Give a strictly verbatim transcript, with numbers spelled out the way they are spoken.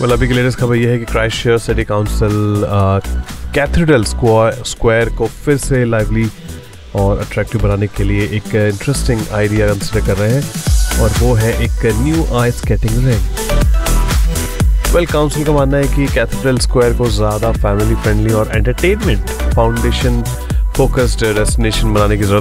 well, अभी की latest खबर यह है कि Christchurch city council cathedral square को फिर से लाइवली और अट्रैक्टिव बनाने के लिए एक इंटरेस्टिंग आइडिया कंसिडर कर रहे हैं और वो है एक new ice skating ring. Well council का मानना है कि कैथेड्रल स्क्वायर को ज़्यादा फैमिली फ्रेंडली और एंटरटेनमेंट फाउंडेशन फोकस्ड डेस्टिनेशन बनाने की ज़रूरत